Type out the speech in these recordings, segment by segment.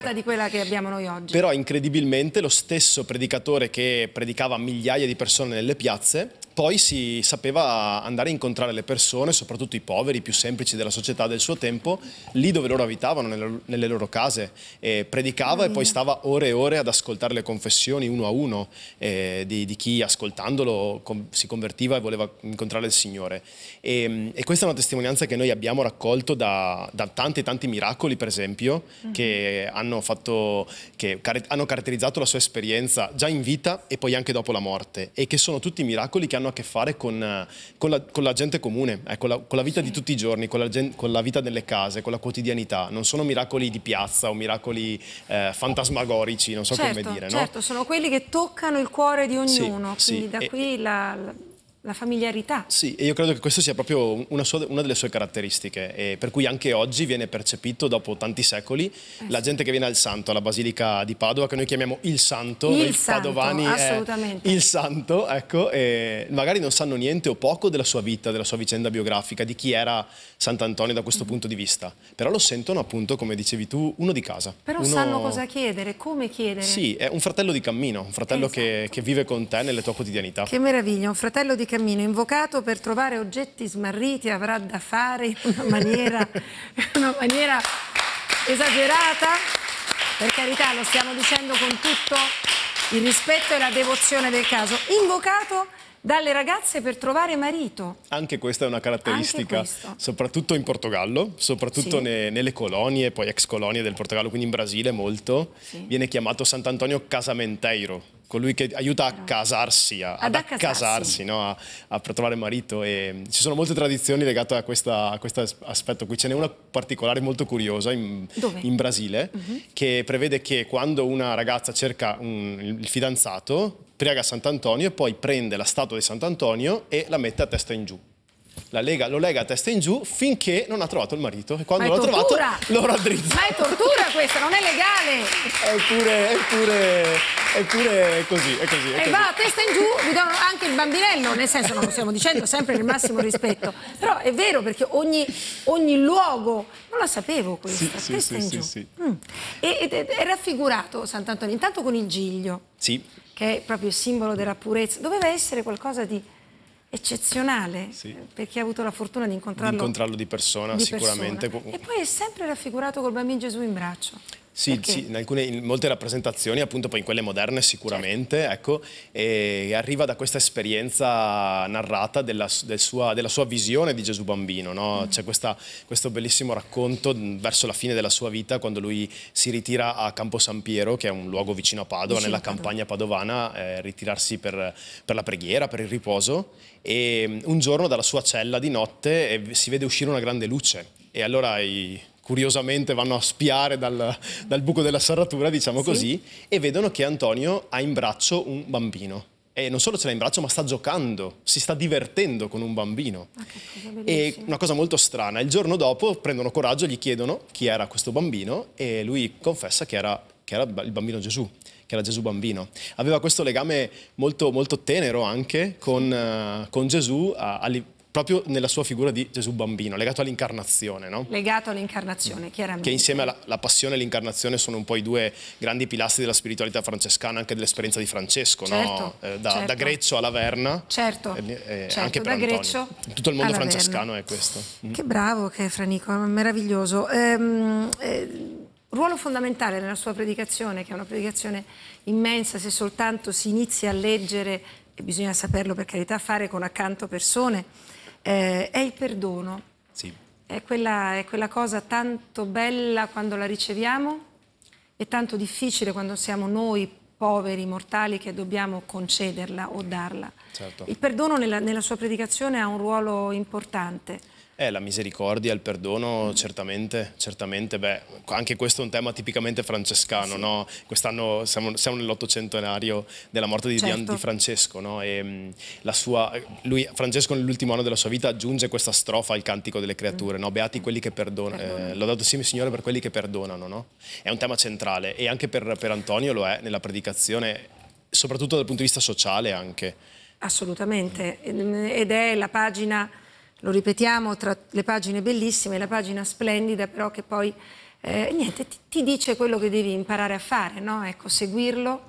di quella che abbiamo noi oggi. Però incredibilmente lo stesso predicatore che predicava a migliaia di persone nelle piazze poi si sapeva andare a incontrare le persone, soprattutto i poveri, i più semplici della società del suo tempo, lì dove loro abitavano, nelle loro case. E predicava e poi stava ore e ore ad ascoltare le confessioni uno a uno di chi ascoltandolo si convertiva e voleva incontrare il Signore. E questa è una testimonianza che noi abbiamo raccolto da tanti miracoli, per esempio, che hanno caratterizzato la sua esperienza già in vita e poi anche dopo la morte, e che sono tutti miracoli che hanno a che fare con la gente comune, con la vita di tutti i giorni, con la vita delle case, con la quotidianità. Non sono miracoli di piazza o miracoli fantasmagorici, non so come dire. Certo, no? Sono quelli che toccano il cuore di ognuno, sì, quindi da qui la familiarità. Sì, e io credo che questo sia proprio una delle sue caratteristiche, e per cui anche oggi viene percepito, dopo tanti secoli, la gente che viene al Santo, alla Basilica di Padova, che noi chiamiamo il Santo, noi padovani assolutamente. il Santo, ecco, e magari non sanno niente o poco della sua vita, della sua vicenda biografica, di chi era Sant'Antonio da questo punto di vista, però lo sentono appunto, come dicevi tu, uno di casa. Però sanno cosa chiedere, come chiedere. Sì, è un fratello di cammino, un fratello che vive con te nelle tue quotidianità. Che meraviglia, un fratello di cammino, invocato per trovare oggetti smarriti, avrà da fare in una maniera esagerata. Per carità, lo stiamo dicendo con tutto il rispetto e la devozione del caso. Invocato dalle ragazze per trovare marito. Anche questa è una caratteristica, soprattutto in Portogallo, soprattutto nelle colonie, poi ex colonie del Portogallo, quindi in Brasile molto, viene chiamato Sant'Antonio Casamenteiro, colui che aiuta a casarsi, ad accasarsi, no? per trovare marito. E ci sono molte tradizioni legate a questo aspetto qui. Ce n'è una particolare molto curiosa in Brasile, che prevede che quando una ragazza cerca il fidanzato, prega Sant'Antonio e poi prende la statua di Sant'Antonio e la mette a testa in giù. Lo lega a testa in giù finché non ha trovato il marito, e quando l'ha trovato lo raddrizza. Ma è tortura questa, non è legale! Eppure è così. E va a testa in giù, vi do anche il bambinello, nel senso, non lo stiamo dicendo sempre nel massimo rispetto, però è vero, perché ogni luogo, non la sapevo questa, testa in giù. Sì. Ed è raffigurato Sant'Antonio, intanto con il giglio, che è proprio il simbolo della purezza. Doveva essere qualcosa di eccezionale, per chi ha avuto la fortuna di incontrarlo di persona, sicuramente. E poi è sempre raffigurato col bambino Gesù in braccio. Sì, in molte rappresentazioni, appunto poi in quelle moderne sicuramente, ecco, e arriva da questa esperienza narrata della sua visione di Gesù bambino, no? C'è questo bellissimo racconto verso la fine della sua vita, quando lui si ritira a Campo San Piero, che è un luogo vicino a Padova, nella campagna padovana, ritirarsi per la preghiera, per il riposo, e un giorno dalla sua cella di notte si vede uscire una grande luce, e allora curiosamente vanno a spiare dal buco della serratura, diciamo così, e vedono che Antonio ha in braccio un bambino. E non solo ce l'ha in braccio, ma sta giocando, si sta divertendo con un bambino. E una cosa molto strana, il giorno dopo prendono coraggio, gli chiedono chi era questo bambino, e lui confessa che era il bambino Gesù, che era Gesù bambino. Aveva questo legame molto, molto tenero anche con Gesù, proprio nella sua figura di Gesù bambino, legato all'incarnazione, no? Legato all'incarnazione, chiaramente. Che insieme alla passione e all'incarnazione sono un po' i due grandi pilastri della spiritualità francescana, anche dell'esperienza di Francesco, no? Da Greccio alla Verna. Anche per Antonio. Greccio tutto il mondo francescano è questo. Che bravo che è Franico, meraviglioso. Ruolo fondamentale nella sua predicazione, che è una predicazione immensa, se soltanto si inizia a leggere, e bisogna saperlo per carità fare con accanto persone, è il perdono. È quella cosa tanto bella quando la riceviamo e tanto difficile quando siamo noi poveri mortali che dobbiamo concederla o darla. Il perdono nella sua predicazione ha un ruolo importante. La misericordia, il perdono, certamente, anche questo è un tema tipicamente francescano, no? Quest'anno siamo nell'800enario della morte di Francesco, no? E Francesco nell'ultimo anno della sua vita aggiunge questa strofa al Cantico delle Creature, no? Beati quelli che perdonano, lodato sia il Signore per quelli che perdonano, no? È un tema centrale, e anche per Antonio lo è nella predicazione, soprattutto dal punto di vista sociale anche. Assolutamente, ed è la pagina, lo ripetiamo, tra le pagine bellissime, la pagina splendida, però che poi niente, ti dice quello che devi imparare a fare, no? Ecco, seguirlo.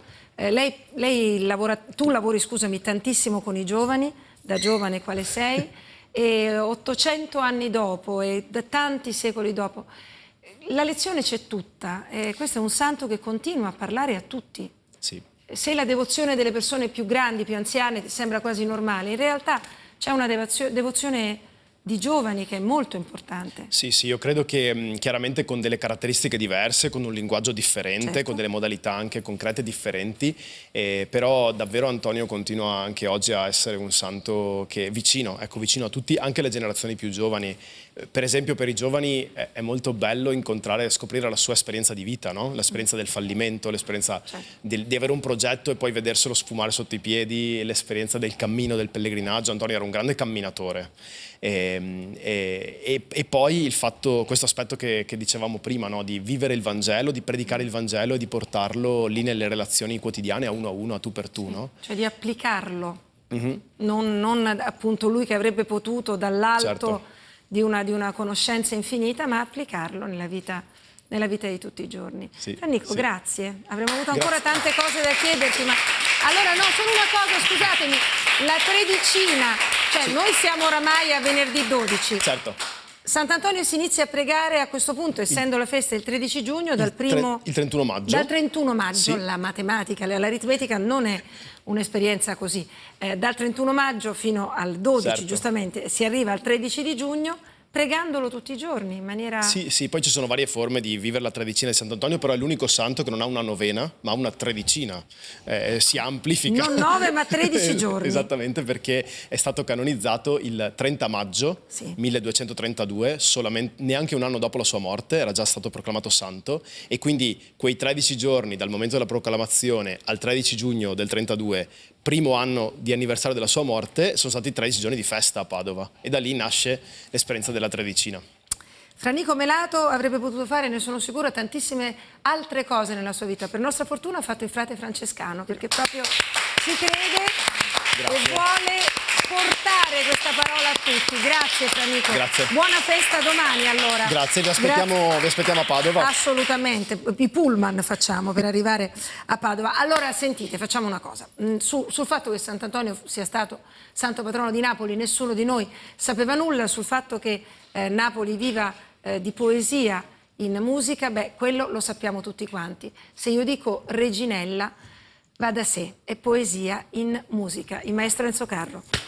Tu lavori, scusami, tantissimo con i giovani, da giovane quale sei, e 800 anni dopo e da tanti secoli dopo, la lezione c'è tutta. Questo è un santo che continua a parlare a tutti. Sì. Se la devozione delle persone più grandi, più anziane, ti sembra quasi normale, in realtà c'è una devozione di giovani che è molto importante. Sì, sì, io credo che chiaramente con delle caratteristiche diverse, con un linguaggio differente, certo, con delle modalità anche concrete differenti, però davvero Antonio continua anche oggi a essere un santo che è vicino, ecco, vicino a tutti, anche alle generazioni più giovani. Per esempio per i giovani è molto bello incontrare e scoprire la sua esperienza di vita, no? L'esperienza del fallimento, l'esperienza di avere un progetto e poi vederselo sfumare sotto i piedi, l'esperienza del cammino, del pellegrinaggio. Antonio era un grande camminatore. E poi il fatto, questo aspetto che dicevamo prima, no? Di vivere il Vangelo, di predicare il Vangelo e di portarlo lì nelle relazioni quotidiane a uno, a tu per tu, no? Cioè di applicarlo, non appunto lui che avrebbe potuto dall'alto, certo, di una conoscenza infinita, ma applicarlo nella vita di tutti i giorni. Sì, Nico, sì. grazie. Avremmo avuto ancora tante cose da chiederti, ma allora no, solo una cosa, scusatemi, la tredicina, cioè noi siamo oramai a venerdì 12. Certo. Sant'Antonio si inizia a pregare a questo punto, essendo la festa il 13 giugno, Il 31 maggio. Dal 31 maggio, sì. La matematica, l'aritmetica non è un'esperienza così. Dal 31 maggio fino al 12, certo, giustamente, si arriva al 13 di giugno, pregandolo tutti i giorni in maniera... Sì, sì, poi ci sono varie forme di vivere la tredicina di Sant'Antonio, però è l'unico santo che non ha una novena, ma ha una tredicina. Si amplifica. Non 9, ma 13 giorni. Esattamente, perché è stato canonizzato il 30 maggio 1232, neanche un anno dopo la sua morte, era già stato proclamato santo, e quindi quei 13 giorni dal momento della proclamazione al 13 giugno del 32, primo anno di anniversario della sua morte, sono stati 13 giorni di festa a Padova, e da lì nasce l'esperienza della tredicina. Fra Nico Melato avrebbe potuto fare, ne sono sicura, tantissime altre cose nella sua vita. Per nostra fortuna ha fatto il frate francescano, perché proprio ci crede e vuole portare questa parola a tutti. Grazie Fra Nico. Grazie. Buona festa domani allora. Grazie, vi aspettiamo a Padova. Assolutamente, i pullman facciamo per arrivare a Padova. Allora sentite, facciamo una cosa. Sul fatto che Sant'Antonio sia stato santo patrono di Napoli nessuno di noi sapeva nulla. Sul fatto che Napoli viva di poesia in musica, beh, quello lo sappiamo tutti quanti. Se io dico Reginella, va da sé, è poesia in musica. Il maestro Enzo Carro.